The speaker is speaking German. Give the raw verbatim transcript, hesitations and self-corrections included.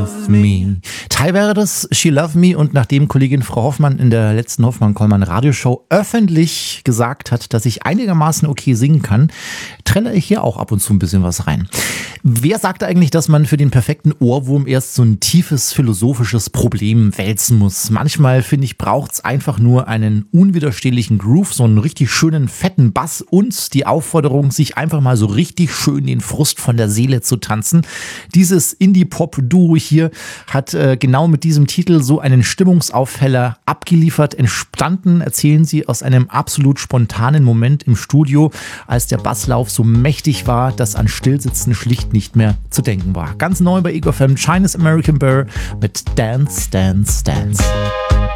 love me. Teil wäre das She Love Me, und nachdem Kollegin Frau Hoffmann in der letzten Hoffmann-Kollmann Radioshow öffentlich gesagt hat, dass ich einigermaßen okay singen kann, trelle ich hier auch ab und zu ein bisschen was rein. Wer sagt eigentlich, dass man für den perfekten Ohrwurm erst so ein tiefes philosophisches Problem wälzen muss? Manchmal, finde ich, braucht es einfach nur einen unwiderstehlichen Groove, so einen richtig schönen, fetten Bass und die Aufforderung, sich einfach mal so richtig schön den Frust von der Seele zu tanzen. Dieses Indie-Pop-Duo hier hat äh, genau mit diesem Titel so einen Stimmungsaufheller abgeliefert. Entstanden, erzählen sie, aus einem absolut spontanen Moment im Studio, als der Basslauf so mächtig war, dass an Stillsitzen schlicht nicht mehr zu denken war. Ganz neu bei Ego F M, Chinese American Burr mit Dance, Dance, Dance.